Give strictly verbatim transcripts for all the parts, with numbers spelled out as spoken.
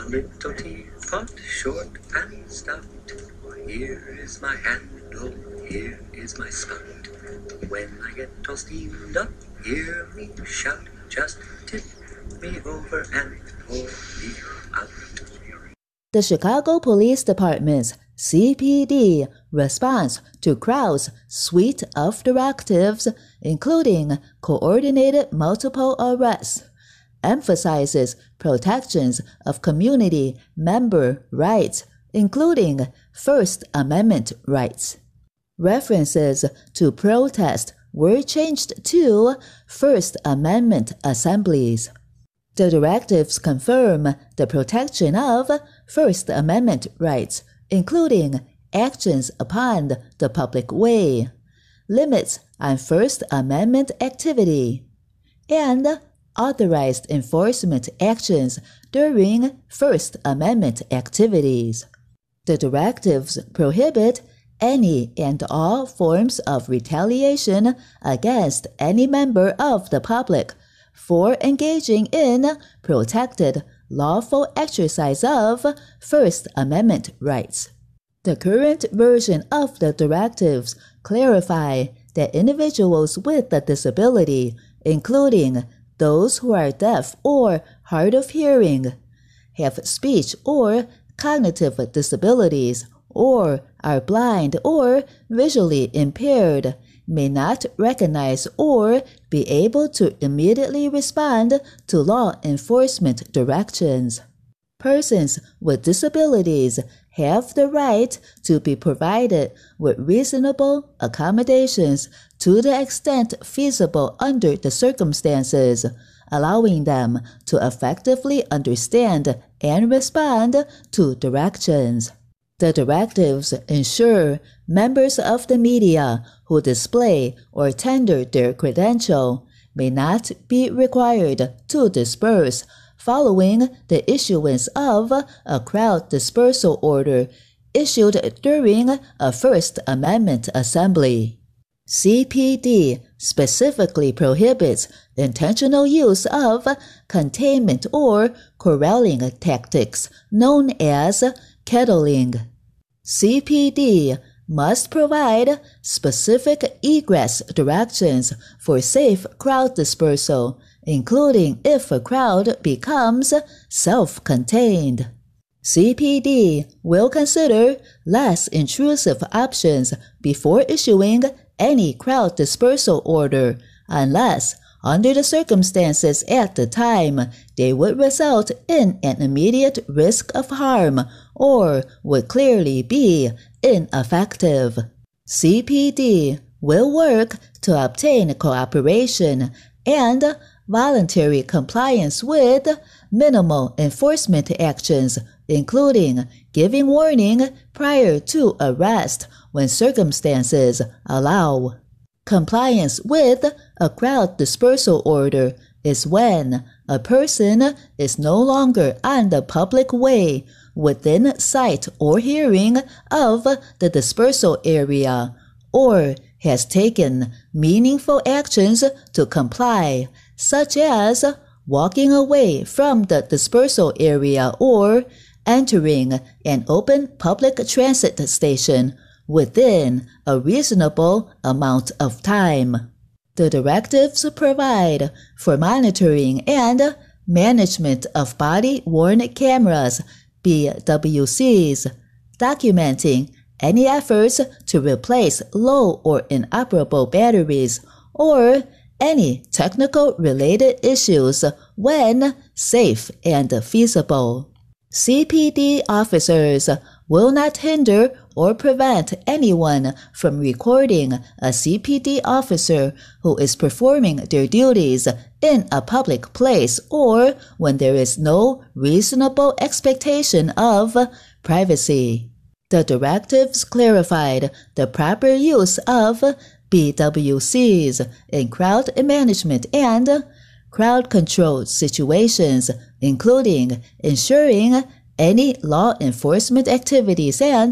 little teapot, short and stout. Here is my handle, here is my spout. When I get all steamed up, hear me shout. Just tip me over and pour me out. The Chicago Police Department's C P D responds to crowd's suite of directives, including coordinated multiple arrests, emphasizes protections of community member rights, including First Amendment rights. References to protest were changed to First Amendment assemblies. The directives confirm the protection of First Amendment rights, including actions upon the public way, limits on First Amendment activity, and authorized enforcement actions during First Amendment activities. The directives prohibit any and all forms of retaliation against any member of the public for engaging in protected, lawful exercise of First Amendment rights. The current version of the directives clarify that individuals with a disability, including those who are deaf or hard of hearing, have speech or cognitive disabilities, or are blind or visually impaired, may not recognize or be able to immediately respond to law enforcement directions. Persons with disabilities have the right to be provided with reasonable accommodations to the extent feasible under the circumstances, allowing them to effectively understand and respond to directions. The directives ensure members of the media who display or tender their credential may not be required to disperse following the issuance of a crowd dispersal order issued during a First Amendment assembly. C P D specifically prohibits intentional use of containment or corralling tactics known as kettling. C P D must provide specific egress directions for safe crowd dispersal, including if a crowd becomes self-contained. C P D will consider less intrusive options before issuing any crowd dispersal order, unless, under the circumstances at the time, they would result in an immediate risk of harm or would clearly be ineffective. C P D will work to obtain cooperation and voluntary compliance with minimal enforcement actions, including giving warning prior to arrest when circumstances allow. Compliance with a crowd dispersal order is when a person is no longer on the public way within sight or hearing of the dispersal area, or has taken meaningful actions to comply, such as walking away from the dispersal area or entering an open public transit station within a reasonable amount of time. The directives provide for monitoring and management of body-worn cameras, B W Cs, documenting any efforts to replace low or inoperable batteries or any technical related issues when safe and feasible. C P D officers will not hinder or prevent anyone from recording a C P D officer who is performing their duties in a public place or when there is no reasonable expectation of privacy. The directives clarified the proper use of B W Cs in crowd management and crowd control situations, including ensuring any law enforcement activities and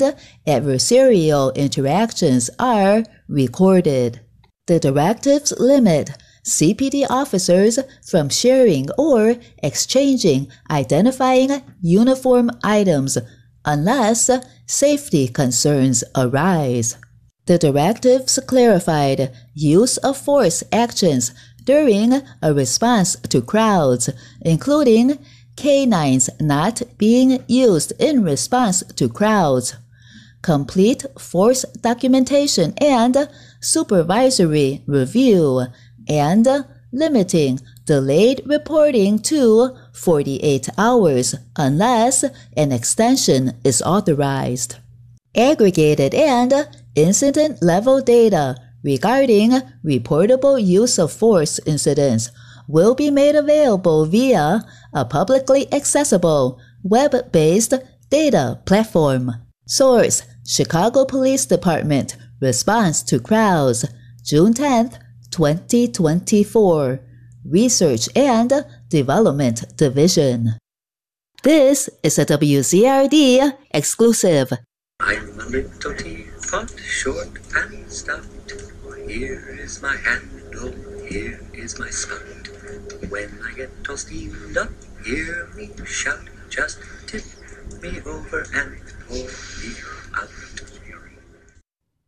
adversarial interactions are recorded. The directives limit C P D officers from sharing or exchanging identifying uniform items unless safety concerns arise. The directives clarified use of force actions during a response to crowds, including canines not being used in response to crowds, complete force documentation and supervisory review, and limiting delayed reporting to forty-eight hours unless an extension is authorized. Aggregated and incident-level data regarding reportable use of force incidents will be made available via a publicly accessible, web-based data platform. Source: Chicago Police Department, Response to Crowds, June tenth, twenty twenty-four. Research and Development Division. This is a W Z R D exclusive. I'm a little teapot, short and stout. Here is my handle, here is my spout. When I get all steamed up, hear me shout. Just tip me over and pour me out.